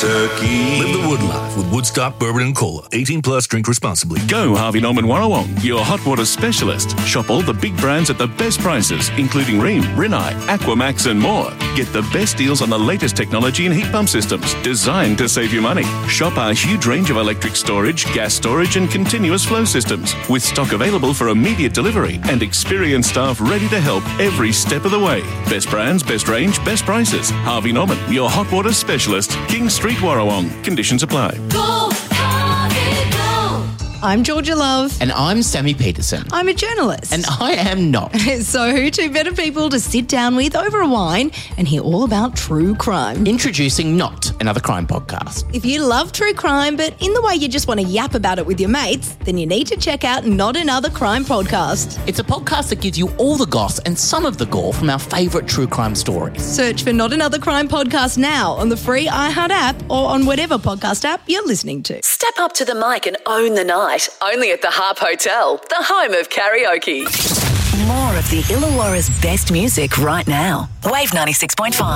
turkey. Live the wood life with Woodstock Bourbon and Cola. 18 plus, drink responsibly. Go Harvey Norman Warrawong, your hot water specialist. Shop all the big brands at the best prices, including Rheem, Rinnai, Aquamax and more. Get the best deals on the latest technology and heat pump systems designed to save you money. Shop our huge range of electric storage, gas storage and continuous flow systems with stock available for immediate delivery and experienced staff ready to help every step of the way. Best brands, best range, best prices. Harvey Norman, your hot water specialist. King Street, Warrawong. Conditions apply. Go, Harvey, go. I'm Georgia Love. And I'm Sammy Peterson. I'm a journalist. And I am not. So who two better people to sit down with over a wine and hear all about true crime? Introducing Not Another Crime Podcast. If you love true crime, but in the way you just want to yap about it with your mates, then you need to check out Not Another Crime Podcast. It's a podcast that gives you all the goss and some of the gore from our favourite true crime stories. Search for Not Another Crime Podcast now on the free iHeart app or on whatever podcast app you're listening to. Step up to the mic and own the night. Only at the Harp Hotel, the home of karaoke. More of the Illawarra's best music right now. Wave 96.5.